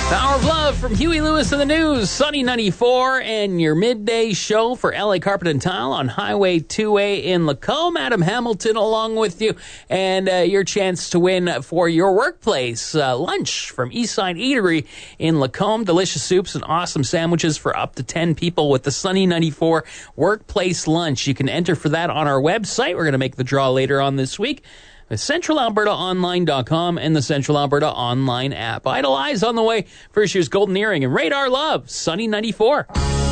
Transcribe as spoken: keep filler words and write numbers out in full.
Power of Love from Huey Lewis and the News, Sunny ninety-four, and your midday show for L A Carpet and Tile on Highway two A in Lacombe. Adam Hamilton along with you, and uh, your chance to win for your workplace uh, lunch from Eastside Eatery in Lacombe. Delicious soups and awesome sandwiches for up to ten people with the Sunny ninety-four Workplace Lunch. You can enter for that on our website. We're going to make the draw later on this week. Central Alberta Online dot com and the Central Alberta Online app. Idolize on the way. First year's Golden Earring and Radar Love, Sunny ninety-four.